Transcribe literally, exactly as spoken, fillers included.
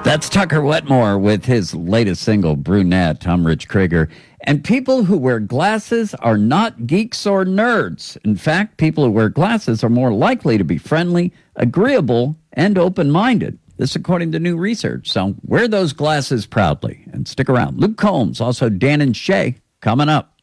That's Tucker Wetmore with his latest single, Brunette. I'm Rich Krieger. And people who wear glasses are not geeks or nerds. In fact, people who wear glasses are more likely to be friendly, agreeable, and open-minded. This according to new research. So wear those glasses proudly and stick around. Luke Combs, also Dan and Shay, coming up.